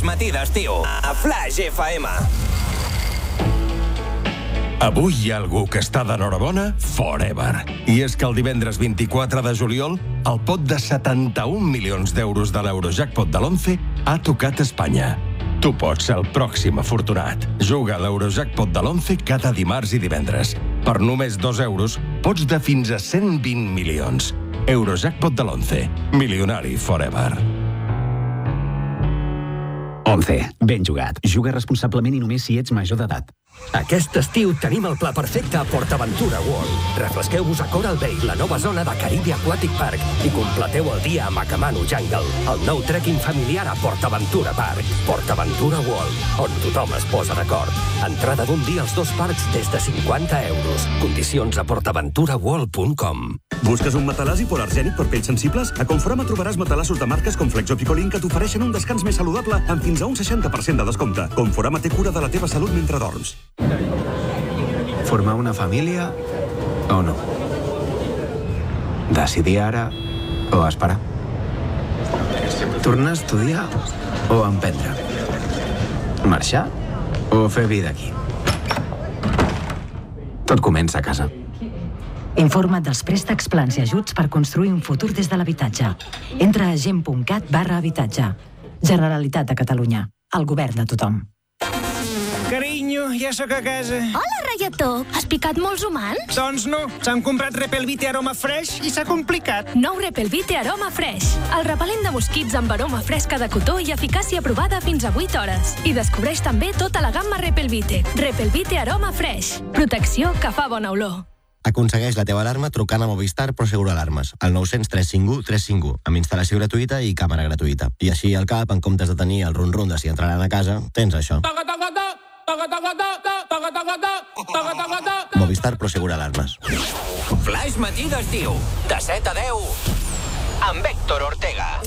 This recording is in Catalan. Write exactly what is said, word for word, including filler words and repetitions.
matí d'estiu a Flash F M. Avui hi ha algú que està d'enhorabona forever. I és que el divendres vint-i-quatre de juliol, el pot de setanta-un milions d'euros de l'Eurojackpot de l'Once ha tocat Espanya. Tu pots ser el pròxim afortunat. Juga a l'Eurojackpot de l'Once cada dimarts i divendres. Per només dos euros, pots de fins a cent vint milions. Eurojackpot de l'Once. Milionari forever. Once. Ben jugat. Juga responsablement i només si ets major d'edat. Aquest estiu tenim el pla perfecte a PortAventura World. Refresqueu-vos a Coral Bay, la nova zona de Caribe Aquatic Park, i completeu el dia a Macamano Jungle, el nou trekking familiar a PortAventura Park. PortAventura World, on tothom es posa d'acord. Entrada d'un dia als dos parcs des de cinquanta euros. Condicions a portaventura world punt com. Busques un matalàs hipoalergènic per pells sensibles? A Conforama trobaràs matalassos de marques com Flex o Picolín que t'ofereixen un descans més saludable amb fins a un seixanta per cent de descompte. Conforama té cura de la teva salut mentre dorms. Formar una família o no? Decidir ara o esperar? Tornar a estudiar o emprendre? Marxar o fer vida aquí? Tot comença a casa. Informa't dels préstecs, plans i ajuts per construir un futur des de l'habitatge. Entra a gent punt cat barra habitatge. Generalitat de Catalunya. El govern de tothom. Carinyo, ja sóc a casa. Hola, reietó. Has picat molts humans? Doncs no. S'han comprat Repelvite Aroma Fresh i s'ha complicat. Nou Repelvite Aroma Fresh. El repel·lent de mosquits amb aroma fresca de cotó i eficàcia provada fins a vuit hores. I descobreix també tota la gamma Repelvite. Repelvite Aroma Fresh. Protecció que fa bona olor. Aconsegueix la teva alarma trucant a Movistar Prosegur Alarmes, al nou cents tres cinc u tres cinc u, amb instal·lació gratuïta i càmera gratuïta. I així al cap, en comptes de tenir el rum-rum de si entraran a casa, tens això. Movistar Prosegur Alarmes. Flash matí d'estiu, de set a deu, amb Héctor Ortega.